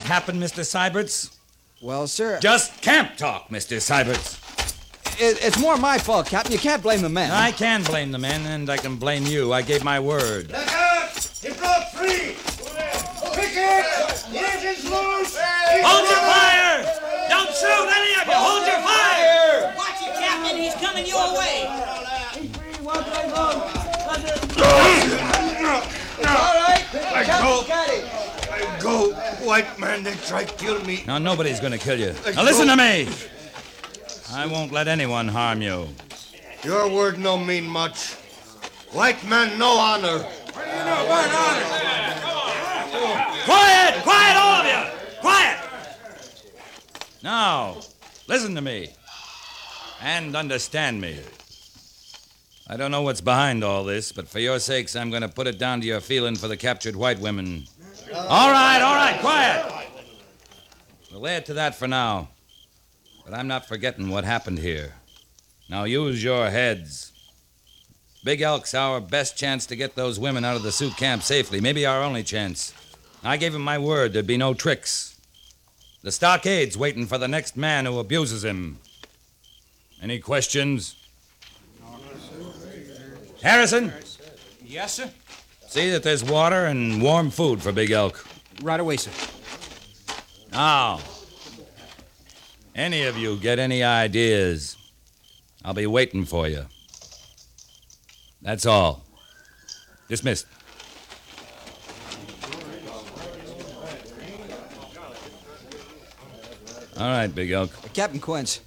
happened, Mr. Syberts? Well, sir... Just camp talk, Mr. Syberts. It's more my fault, Captain. You can't blame the men. I can blame the men, and I can blame you. I gave my word. Look out! He broke free! Picket! The engine's loose! Hold your fire! Don't shoot, any of you! Hold your fire! Watch it, Captain. He's coming your way. Let go! White man, they try to kill me. Now, nobody's going to kill you. Now, listen to me. I won't let anyone harm you. Your word no mean much. White man, no honor. Quiet! Quiet, all of you! Quiet! Now, listen to me. And understand me. I don't know what's behind all this, but for your sakes, I'm going to put it down to your feeling for the captured white women. All right, quiet! We'll lay it to that for now. But I'm not forgetting what happened here. Now use your heads. Big Elk's our best chance to get those women out of the Sioux camp safely. Maybe our only chance. I gave him my word there'd be no tricks. The stockade's waiting for the next man who abuses him. Any questions? Harrison? Yes, sir? See that there's water and warm food for Big Elk. Right away, sir. Now, any of you get any ideas, I'll be waiting for you. That's all. Dismissed. All right, Big Elk. Captain Quince.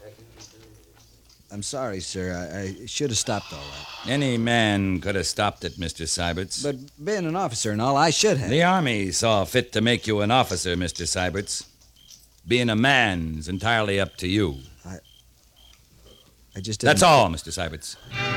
I'm sorry, sir. I should have stopped all that. Any man could have stopped it, Mr. Syberts. But being an officer and all, I should have. The Army saw fit to make you an officer, Mr. Syberts. Being a man's entirely up to you. I just didn't... That's all, Mr. Syberts.